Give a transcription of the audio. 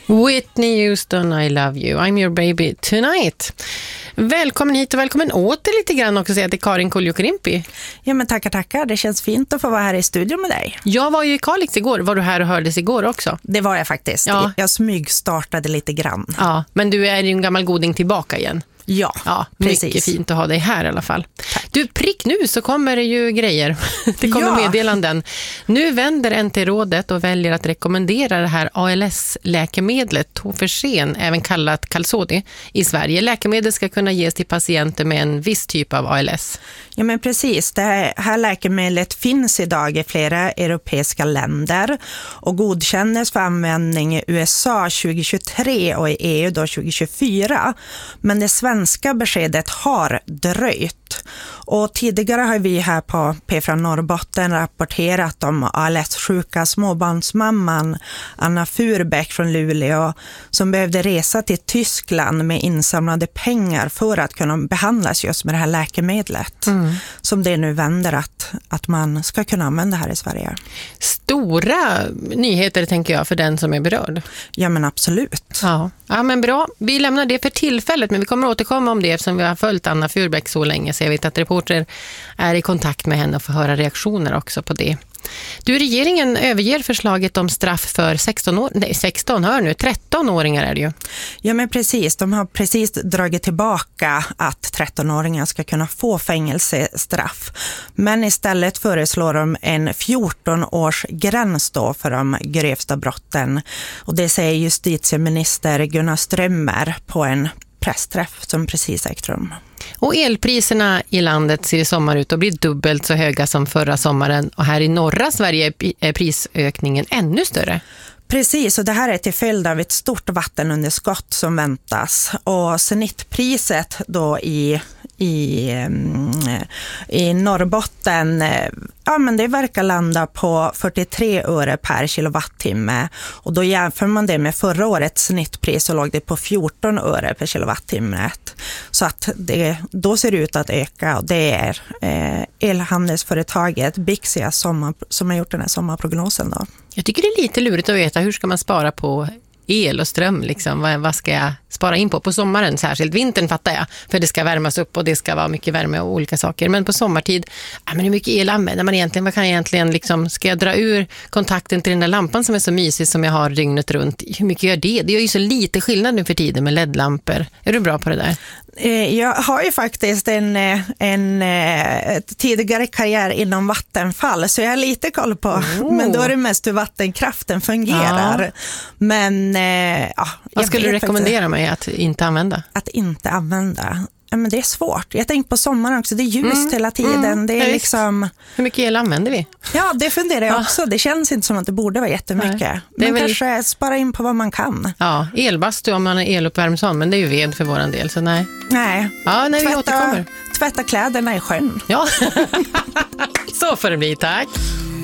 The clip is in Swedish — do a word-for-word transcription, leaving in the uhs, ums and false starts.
Whitney Houston, I love you. I'm your baby tonight. Välkommen hit och välkommen åter lite grann också säga till Karin Kuljokorimpi. Ja men tackar, tackar. Det känns fint att få vara här i studion med dig. Jag var ju i Kalix igår. Var du här och hördes igår också? Det var jag faktiskt. Ja. Jag smygstartade lite grann. Ja, men du är ju en gammal goding tillbaka igen. Ja, ja precis. Mycket fint att ha dig här i alla fall. Tack. Du, prick nu så kommer det ju grejer. Det kommer ja. meddelanden. Nu vänder N T-rådet och väljer att rekommendera det här A L S-läkemedlet Tofersen, även kallat Qalsody, i Sverige. Läkemedel ska kunna ges till patienter med en viss typ av A L S. Ja men precis, det här läkemedlet finns idag i flera europeiska länder och godkändes för användning i U S A tjugohundratjugotre och i E U då tjugohundratjugofyra. Men det svenska beskedet har dröjt. Och tidigare har vi här på P fyra Norrbotten rapporterat om A L S-sjuka småbarnsmamman Anna Furbeck från Luleå som behövde resa till Tyskland med insamlade pengar för att kunna behandlas just med det här läkemedlet. Mm. Som det nu vänder att, att man ska kunna använda här i Sverige. Stora nyheter tänker jag för den som är berörd. Ja men absolut. Ja. Ja men bra, vi lämnar det för tillfället men vi kommer återkomma om det eftersom vi har följt Anna Furbeck så länge så jag vet att reporter är i kontakt med henne och får höra reaktioner också på det. Du, regeringen överger förslaget om straff för sexton år, nej, sexton, hör nu, tretton-åringar är det ju. Ja men precis, de har precis dragit tillbaka att tretton-åringar ska kunna få fängelsestraff. Men istället föreslår de en fjorton-års gräns då för de grövsta brotten. Och det säger justitieminister Gunnar Strömmer på en pressträff som precis ägt rum. Och elpriserna i landet ser i sommar ut att bli dubbelt så höga som förra sommaren. Och här i norra Sverige är prisökningen ännu större. Precis, och det här är till följd av ett stort vattenunderskott som väntas. Och snittpriset då i, i, i Norrbotten, ja men det verkar landa på fyrtiotre öre per kilowattimme. Och då jämför man det med förra årets snittpris så låg det på fjorton öre per kilowattimme. Så att det då ser det ut att öka och det är eh, elhandelsföretaget Bixia som, som har gjort den här sommarprognosen då. Jag tycker det är lite lurigt att veta hur ska man spara på el och ström liksom. Vad, vad ska jag spara in på? På sommaren särskilt. Vintern fattar jag. För det ska värmas upp och det ska vara mycket värme och olika saker. Men på sommartid, ja, men hur mycket el använder man egentligen? Vad kan jag egentligen liksom, ska jag dra ur kontakten till den där lampan som är så mysig som jag har dygnet runt? Hur mycket gör det? Det gör ju så lite skillnad nu för tiden med L E D-lampor. Är du bra på det där? Jag har ju faktiskt en, en, en tidigare karriär inom Vattenfall så jag har lite koll på, oh. men då är det mest hur vattenkraften fungerar. Ja. Men ja, vad skulle du rekommendera faktiskt mig att inte använda? Att inte använda? Ja, men det är svårt. Jag tänker på sommaren också, det är ljust mm. hela tiden. Mm. Det är liksom... Hur mycket el använder vi? Ja, det funderar jag också. Det känns inte som att det borde vara jättemycket. Nej. Men väl... kanske spara in på vad man kan. Ja, elbastu om man är eluppvärmsson, men det är ju ved för våran del, så nej. Nej, ja, nej vi tvätta, återkommer. Tvätta kläderna i sjön. Ja, så får det bli, tack.